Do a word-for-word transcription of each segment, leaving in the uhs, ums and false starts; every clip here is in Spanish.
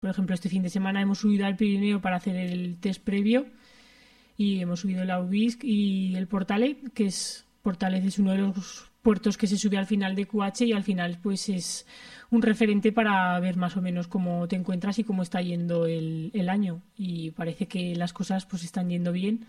Por ejemplo, este fin de semana hemos subido al Pirineo para hacer el test previo y hemos subido el Aubisc y el Portalet, que es Portalet es uno de los puertos que se sube al final de Q H y al final pues es un referente para ver más o menos cómo te encuentras y cómo está yendo el, el año. Y parece que las cosas pues están yendo bien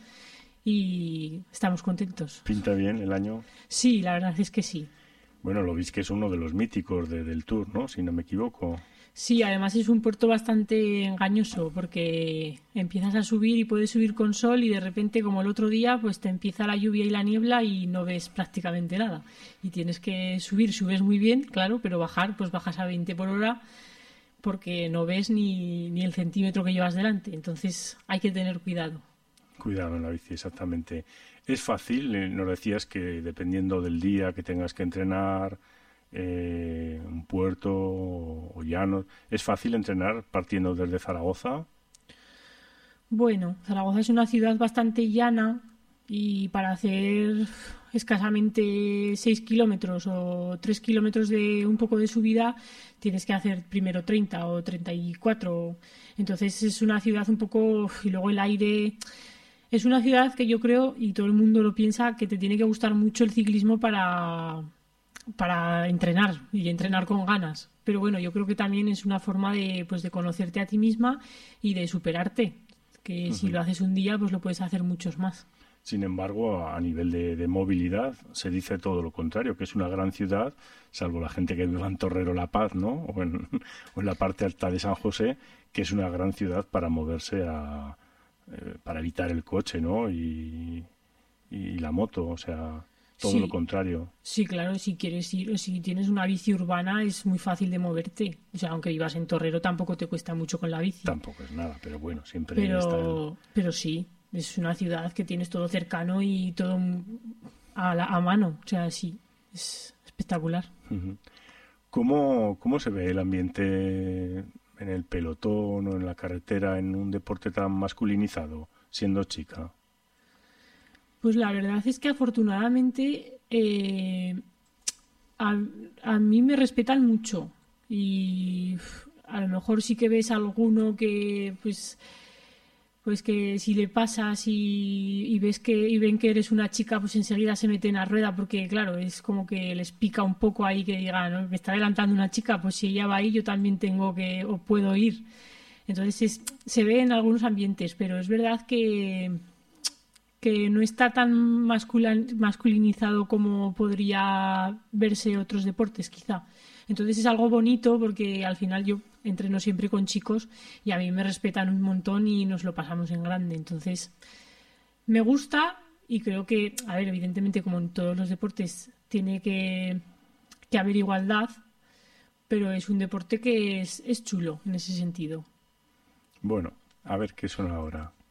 y estamos contentos. ¿Pinta bien el año? Sí, la verdad es que sí. Bueno, lo veis que es uno de los míticos de, del Tour, ¿no? Si no me equivoco. Sí, además es un puerto bastante engañoso porque empiezas a subir y puedes subir con sol y de repente, como el otro día, pues te empieza la lluvia y la niebla y no ves prácticamente nada. Y tienes que subir, subes muy bien, claro, pero bajar, pues bajas a veinte por hora porque no ves ni, ni el centímetro que llevas delante. Entonces hay que tener cuidado. Cuidado en la bici, exactamente. Es fácil, eh, nos decías que dependiendo del día que tengas que entrenar, eh, un puerto o llano, ¿es fácil entrenar partiendo desde Zaragoza? Bueno, Zaragoza es una ciudad bastante llana y para hacer escasamente seis kilómetros o tres kilómetros de un poco de subida tienes que hacer primero treinta o treinta y cuatro. Entonces es una ciudad un poco... Y luego el aire... Es una ciudad que yo creo, y todo el mundo lo piensa, que te tiene que gustar mucho el ciclismo para, para entrenar y entrenar con ganas. Pero bueno, yo creo que también es una forma de, pues, de conocerte a ti misma y de superarte. Que uh-huh. Si lo haces un día, pues lo puedes hacer muchos más. Sin embargo, a nivel de, de movilidad, se dice todo lo contrario, que es una gran ciudad, salvo la gente que vive en Torrero La Paz, ¿no? O en, o en la parte alta de San José, que es una gran ciudad para moverse a... Eh, para evitar el coche, ¿no? Y, y la moto, o sea, todo sí, lo contrario. Sí, claro, si quieres ir, si tienes una bici urbana es muy fácil de moverte. O sea, aunque vivas en Torrero tampoco te cuesta mucho con la bici. Tampoco es nada, pero bueno, siempre pero, está el... Pero sí, es una ciudad que tienes todo cercano y todo a, la, a mano. O sea, sí, es espectacular. Uh-huh. ¿Cómo, ¿Cómo se ve el ambiente en el pelotón o en la carretera en un deporte tan masculinizado, siendo chica? Pues la verdad es que afortunadamente eh, a, a mí me respetan mucho y a lo mejor sí que ves alguno que pues pues que si le pasas y, y ves que y ven que eres una chica, pues enseguida se meten a rueda porque claro, es como que les pica un poco ahí que digan, ¿no? Me está adelantando una chica, pues si ella va ahí yo también tengo que o puedo ir. Entonces es, se ve en algunos ambientes, pero es verdad que que no está tan masculinizado como podría verse otros deportes, quizá. Entonces es algo bonito porque al final yo entreno siempre con chicos y a mí me respetan un montón y nos lo pasamos en grande. Entonces me gusta y creo que, a ver, evidentemente como en todos los deportes tiene que, que haber igualdad, pero es un deporte que es, es chulo en ese sentido. Bueno, a ver qué suena ahora.